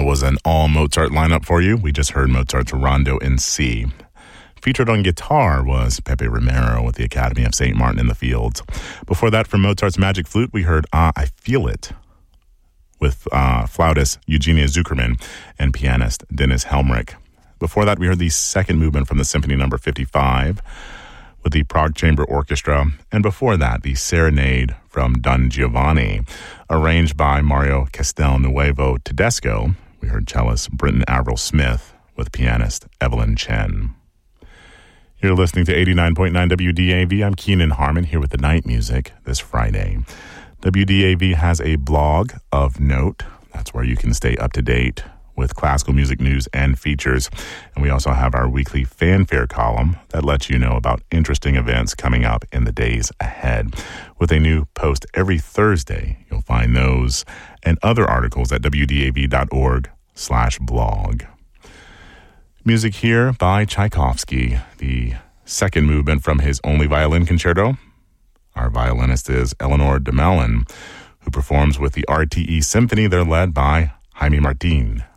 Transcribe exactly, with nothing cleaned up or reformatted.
was an all Mozart lineup for you. We just heard Mozart's Rondo in C. Featured on guitar was Pepe Romero with the Academy of Saint Martin in the Fields. Before that, from Mozart's Magic Flute, we heard Ah, I Feel It with uh, flautist Eugenia Zuckerman and pianist Dennis Helmrich. Before that, we heard the second movement from the Symphony Number fifty-five with the Prague Chamber Orchestra. And before that, the Serenade from Don Giovanni, arranged by Mario Castelnuovo Tedesco. We heard cellist Brinton Averill Smith with pianist Evelyn Chen. You're listening to eighty-nine point nine W D A V. I'm Keenan Harmon here with the night music this Friday. W D A V has a blog of note. That's where you can stay up to date with classical music news and features. And we also have our weekly fanfare column that lets you know about interesting events coming up in the days ahead. With a new post every Thursday, you'll find those and other articles at W D A V dot org slash blog. Music here by Tchaikovsky, the second movement from his Only Violin Concerto. Our violinist is Eleanor de Melin, who performs with the R T E Symphony. They're led by Jaime Martin.